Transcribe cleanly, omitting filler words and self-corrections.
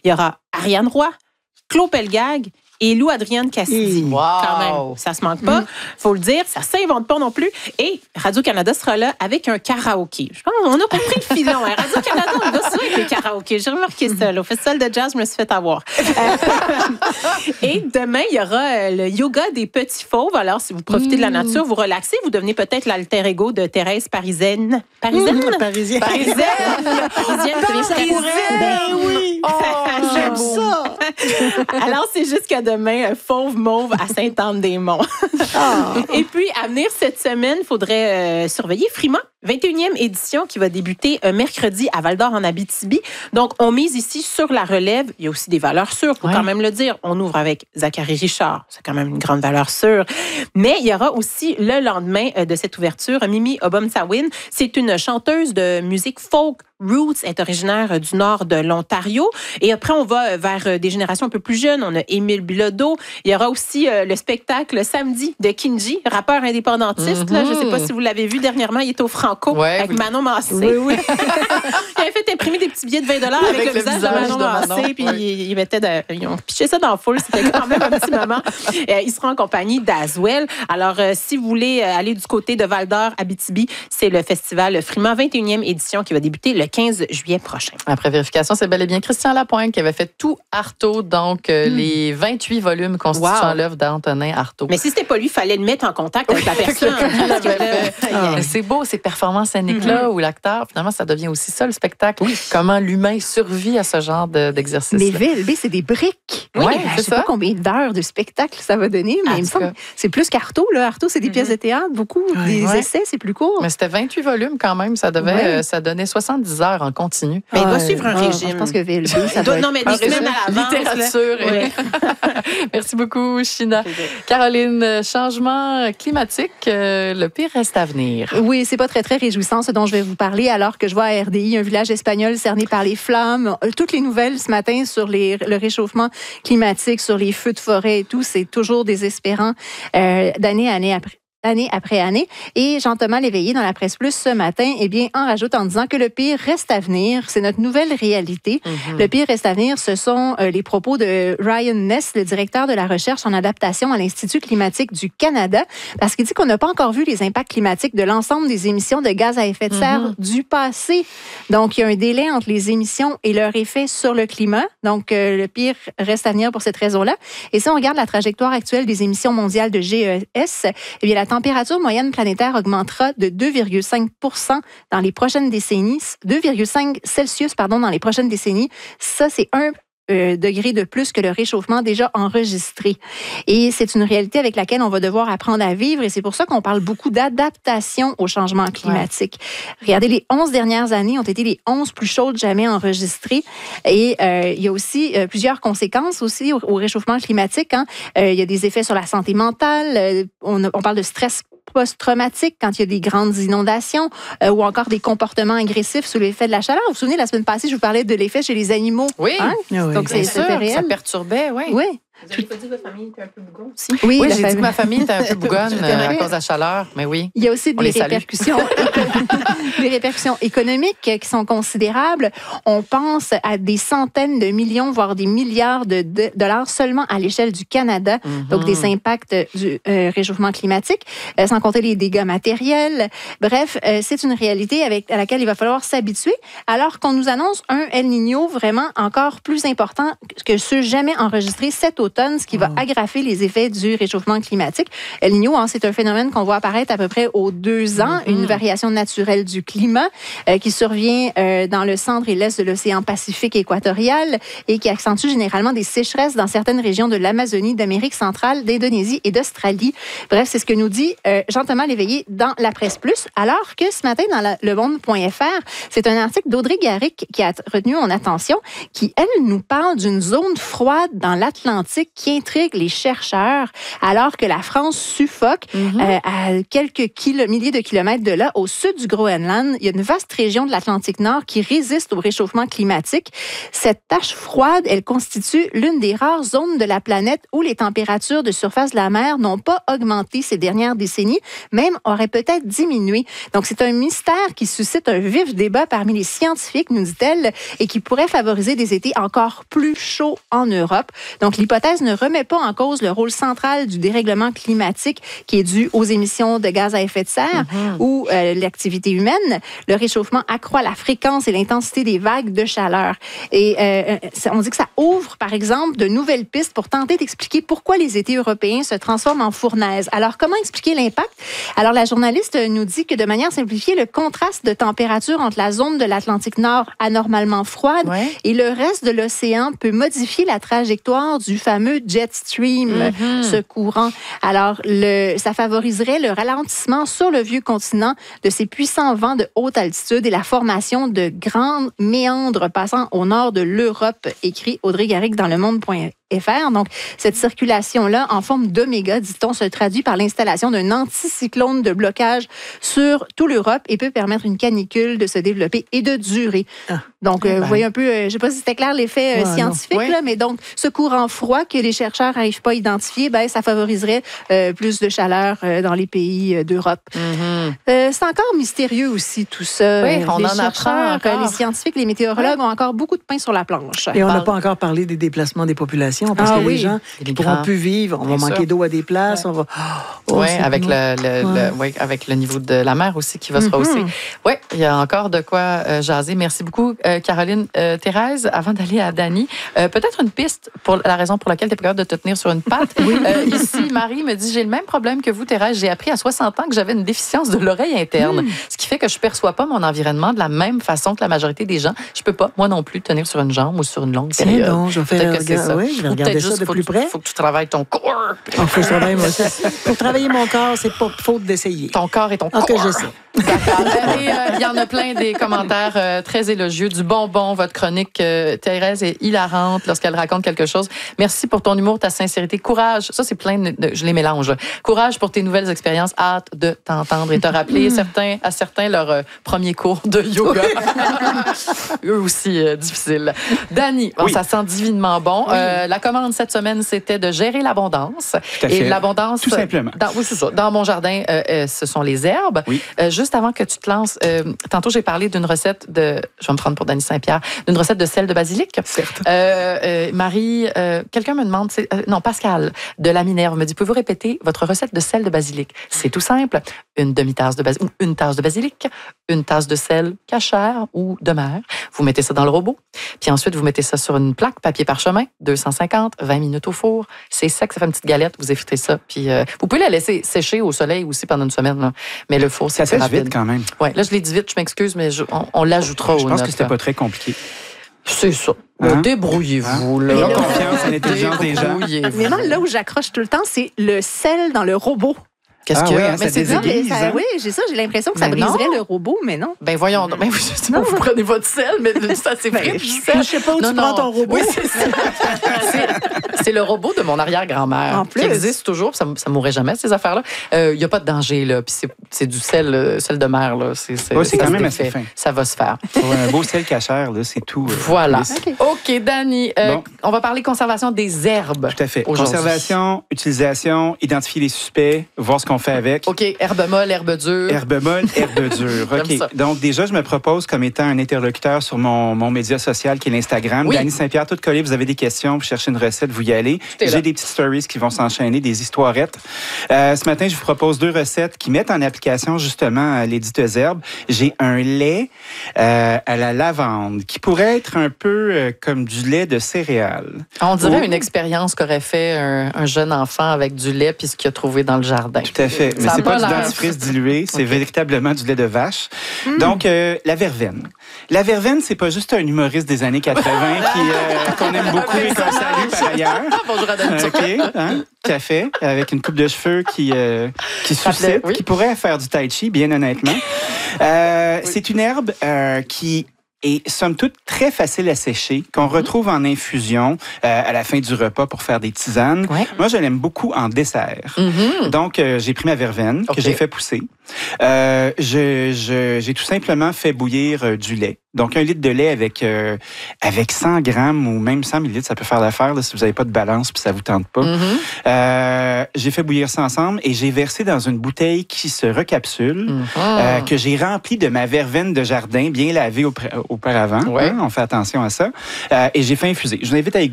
Il y aura Ariane Roy, Claude Pelgag et Lou Adrienne Cassidy. Wow. Quand même, ça se manque pas. Faut le dire, ça s'invente pas non plus. Et Radio-Canada sera là avec un karaoké. Je pense qu'on a compris le filon. Hein. Radio-Canada, on va souvent avec le karaoké. J'ai remarqué ça. Là. Au festival de jazz, je me suis fait avoir. Et demain, il y aura le yoga des petits fauves. Alors, si vous profitez de la nature, vous relaxez, vous devenez peut-être l'alter ego de Thérèse Parisienne. Parisienne? Parisienne. Parisienne. Ben oui. Oh, j'aime ça. Alors, c'est jusqu'à demain, Fauve Mauve à Sainte-Anne-des-Monts. Et puis, à venir cette semaine, il faudrait surveiller Frima, 21e édition qui va débuter mercredi à Val-d'Or en Abitibi. Donc, on mise ici sur la relève. Il y a aussi des valeurs sûres, il faut quand même le dire. On ouvre avec Zachary Richard. C'est quand même une grande valeur sûre. Mais il y aura aussi le lendemain de cette ouverture, Mimi Obomsawin. C'est une chanteuse de musique folk roots, est originaire du nord de l'Ontario. Et après, on va vers des générations un peu plus jeunes. On a Émile Bilodeau. Il y aura aussi le spectacle samedi de Kinji, rappeur indépendantiste. Là, je ne sais pas si vous l'avez vu dernièrement. Il était au Franco avec Manon Massé. Oui. Il avait fait imprimer des petits billets de 20 $ avec le visage de Manon Massé. Puis ils ont piché ça dans la foule. C'était quand même un petit moment. Il sera en compagnie d'Aswell. Alors, si vous voulez aller du côté de Val-d'Or, Abitibi, c'est le festival Frima 21e édition qui va débuter le 15 juillet prochain. Après vérification, c'est bel et bien Christian Lapointe qui avait fait tout Artaud, donc les 28 volumes constituant l'œuvre d'Antonin Artaud. Mais si c'était pas lui, il fallait le mettre en contact avec la personne. C'est beau, ces performances scéniques-là où l'acteur, finalement, ça devient aussi ça, le spectacle. Oui. Comment l'humain survit à ce genre d'exercice. Mais VLB, c'est des briques. Oui, je sais pas combien d'heures de spectacle ça va donner, mais il me semble c'est plus qu'Artaud. Artaud, c'est des pièces de théâtre, beaucoup. Des essais, c'est plus court. Mais c'était 28 volumes quand même. Ça donnait 70 heures en continu. Mais il va suivre un régime. Je pense que VLB, ça doit non, mais des semaines à l'avance. Littérature. Merci beaucoup, China. Caroline, changement climatique, le pire reste à venir. Oui, c'est pas très, très réjouissant ce dont je vais vous parler alors que je vois à RDI un village espagnol cerné par les flammes. Toutes les nouvelles ce matin sur le réchauffement climatique, sur les feux de forêt et tout, c'est toujours désespérant année après année. Et Jean-Thomas Léveillé, dans la Presse Plus ce matin, en rajoute en disant que le pire reste à venir. C'est notre nouvelle réalité. Le pire reste à venir, ce sont les propos de Ryan Ness, le directeur de la recherche en adaptation à l'Institut climatique du Canada, parce qu'il dit qu'on n'a pas encore vu les impacts climatiques de l'ensemble des émissions de gaz à effet de serre du passé. Donc, il y a un délai entre les émissions et leur effet sur le climat. Donc, le pire reste à venir pour cette raison-là. Et si on regarde la trajectoire actuelle des émissions mondiales de GES, la température moyenne planétaire augmentera de 2,5 % dans les prochaines décennies. 2,5 Celsius, dans les prochaines décennies. Ça, c'est 1 degré de plus que le réchauffement déjà enregistré. Et c'est une réalité avec laquelle on va devoir apprendre à vivre et c'est pour ça qu'on parle beaucoup d'adaptation au changement climatique. Regardez, les 11 dernières années ont été les 11 plus chaudes jamais enregistrées et il y a aussi plusieurs conséquences aussi au réchauffement climatique. Il y a des effets sur la santé mentale, on parle de stress post-traumatique quand il y a des grandes inondations ou encore des comportements agressifs sous l'effet de la chaleur. Vous vous souvenez, la semaine passée, je vous parlais de l'effet chez les animaux. Oui, donc c'était réel. Ça perturbait, Oui. Vous n'avez pas dit que votre famille était un peu bougon aussi? Oui, j'ai dit que ma famille était un peu bougonne à cause de la chaleur, mais oui. Il y a aussi des répercussions, des répercussions économiques qui sont considérables. On pense à des centaines de millions, voire des milliards de dollars seulement à l'échelle du Canada. Donc, des impacts du réchauffement climatique, sans compter les dégâts matériels. Bref, c'est une réalité à laquelle il va falloir s'habituer, alors qu'on nous annonce un El Niño vraiment encore plus important que ceux jamais enregistrés cet automne, ce qui va aggraver les effets du réchauffement climatique. El Niño, c'est un phénomène qu'on voit apparaître à peu près aux 2 ans, une variation naturelle du climat qui survient dans le centre et l'est de l'océan Pacifique équatorial et qui accentue généralement des sécheresses dans certaines régions de l'Amazonie, d'Amérique centrale, d'Indonésie et d'Australie. Bref, c'est ce que nous dit Jean-Thomas Léveillé dans la Presse Plus, alors que ce matin, dans lemonde.fr, c'est un article d'Audrey Garrick qui a retenu mon attention, qui, elle, nous parle d'une zone froide dans l'Atlantique climatique qui intrigue les chercheurs, alors que la France suffoque à quelques milliers de kilomètres de là, au sud du Groenland. Il y a une vaste région de l'Atlantique Nord qui résiste au réchauffement climatique. Cette tache froide, elle constitue l'une des rares zones de la planète où les températures de surface de la mer n'ont pas augmenté ces dernières décennies, même auraient peut-être diminué. Donc, c'est un mystère qui suscite un vif débat parmi les scientifiques, nous dit-elle, et qui pourrait favoriser des étés encore plus chauds en Europe. Donc, l'hypothèse ne remet pas en cause le rôle central du dérèglement climatique qui est dû aux émissions de gaz à effet de serre ou l'activité humaine. Le réchauffement accroît la fréquence et l'intensité des vagues de chaleur. Et on dit que ça ouvre, par exemple, de nouvelles pistes pour tenter d'expliquer pourquoi les étés européens se transforment en fournaise. Alors, comment expliquer l'impact? Alors, la journaliste nous dit que de manière simplifiée, le contraste de température entre la zone de l'Atlantique Nord anormalement froide et le reste de l'océan peut modifier la trajectoire du fameux jet stream, ce courant. Alors, ça favoriserait le ralentissement sur le vieux continent de ces puissants vents de haute altitude et la formation de grands méandres passant au nord de l'Europe, écrit Audrey Garrigue dans Le Monde.fr. Donc, cette circulation-là, en forme d'oméga, dit-on, se traduit par l'installation d'un anticyclone de blocage sur toute l'Europe et peut permettre une canicule de se développer et de durer. Donc, vous voyez un peu, je ne sais pas si c'était clair l'effet scientifique, là, mais donc, ce courant froid que les chercheurs n'arrivent pas à identifier, ça favoriserait plus de chaleur dans les pays d'Europe. C'est encore mystérieux aussi, tout ça. Oui, on les en apprend encore. Les scientifiques, les météorologues ont encore beaucoup de pain sur la planche. Et on n'a pas encore parlé des déplacements des populations, parce que les gens ne pourront plus vivre. On va manquer d'eau à des places. On va... avec avec le niveau de la mer aussi qui va se rehausser. Oui, il y a encore de quoi jaser. Merci beaucoup, Caroline. Thérèse, avant d'aller à Dany, peut-être une piste pour la raison pour laquelle tu es capable de te tenir sur une patte. Ici, Marie me dit, j'ai le même problème que vous, Thérèse. J'ai appris à 60 ans que j'avais une déficience de l'oreille interne, ce qui fait que je ne perçois pas mon environnement de la même façon que la majorité des gens. Je ne peux pas, moi non plus, tenir sur une jambe ou sur une longue période. Non, je vais regarder ça de plus près. Il faut que tu travailles ton corps. Pour travailler mon corps, c'est pas faute d'essayer. Ton corps et ton corps. Que je sais. D'accord. Et il y en a plein des commentaires très élogieux, du bonbon. Votre chronique, Thérèse, est hilarante lorsqu'elle raconte quelque chose. Merci pour ton humour, ta sincérité, courage. Ça, c'est plein je les mélange. Courage pour tes nouvelles expériences. Hâte de t'entendre et te rappeler à certains leur premier cours de yoga. Eux aussi difficiles. Dany, ça sent divinement bon. La commande cette semaine, c'était de gérer l'abondance. Tout à fait. Et l'abondance, tout simplement. C'est ça. Dans mon jardin, ce sont les herbes. Oui. Juste avant que tu te lances, tantôt j'ai parlé d'une recette je vais me prendre pour Dany Saint-Pierre, d'une recette de sel de basilic. Certes. Marie, quelqu'un me demande, Pascal de la Minerve me dit, pouvez-vous répéter votre recette de sel de basilic? C'est tout simple. Une demi-tasse de basilic, une tasse de basilic, une tasse de sel cachère ou de mer. Vous mettez ça dans le robot. Puis ensuite, vous mettez ça sur une plaque, papier parchemin, 250, 20 minutes au four. C'est sec, ça fait une petite galette. Vous effritez ça. Puis vous pouvez la laisser sécher au soleil aussi pendant une semaine. Là. Mais le four, c'est ça rapide. Vite quand même. Oui, là, je l'ai dit vite, je m'excuse, mais on l'ajoutera Je pense que c'était pas très compliqué. C'est ça. Débrouillez-vous. Là. Là, confiance en l'intelligence des gens. Mais non, là où j'accroche tout le temps, c'est le sel dans le robot. Qu'est-ce qu'il y a? Mais c'est désaiguise, hein? Oui, j'ai l'impression que ça briserait le robot, mais non. Ben voyons, mais vous prenez votre sel, mais ça c'est vrai. Je sais pas où tu prends ton robot. Oui, c'est ça. C'est le robot de mon arrière-grand-mère qui existe toujours, ça mourrait jamais ces affaires-là. Il y a pas de danger là, puis c'est du sel de mer là, c'est quand même assez fin. Ça va se faire. Un beau sel cachère là, c'est tout. Voilà. OK, Dany, on va parler conservation des herbes. Tout à fait. Conservation, utilisation, identifier les suspects, voir ce qu'on fait avec. OK, herbe molle, herbe dure. Herbe molle, herbe dure. OK. Donc, déjà, je me propose comme étant un interlocuteur sur mon média social qui est l'Instagram. Dany Saint-Pierre, tout collé, vous avez des questions, vous cherchez une recette, vous y allez. J'ai des petites stories qui vont s'enchaîner, des histoirettes. Ce matin, je vous propose 2 recettes qui mettent en application justement les dites herbes. J'ai un lait à la lavande qui pourrait être un peu comme du lait de céréales. On dirait une expérience qu'aurait fait un jeune enfant avec du lait puis ce qu'il a trouvé dans le jardin. Tout à fait. Mais c'est pas du dentifrice dilué, c'est véritablement du lait de vache. Donc, la verveine. La verveine, c'est pas juste un humoriste des années 80 qu'on aime beaucoup et qu'on salue par ailleurs. Bonjour à Dany. OK. Café, avec une coupe de cheveux qui suscite, qui pourrait faire du tai chi, bien honnêtement. C'est une herbe qui et somme toute très facile à sécher, qu'on retrouve en infusion à la fin du repas pour faire des tisanes. Ouais. Moi, je l'aime beaucoup en dessert. Donc, j'ai pris ma verveine que j'ai fait pousser. J'ai tout simplement fait bouillir du lait. Donc, 1 litre de lait avec 100 grammes ou même 100 millilitres, ça peut faire l'affaire là, si vous n'avez pas de balance puis ça vous tente pas. J'ai fait bouillir ça ensemble et j'ai versé dans une bouteille qui se recapsule, que j'ai remplie de ma verveine de jardin, bien lavée auparavant. Ouais. Hein, on fait attention à ça. Et j'ai fait infuser. Je vous invite à y goûter.